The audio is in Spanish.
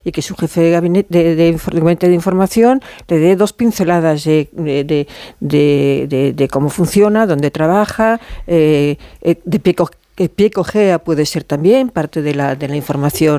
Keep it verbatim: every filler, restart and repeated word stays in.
y que su jefe de gabinete de, de, de gabinete de información le dé dos pinceladas de, de, de, de, de, de cómo funciona, dónde trabaja, eh, de pie, pie cojea puede ser también parte de la, de la información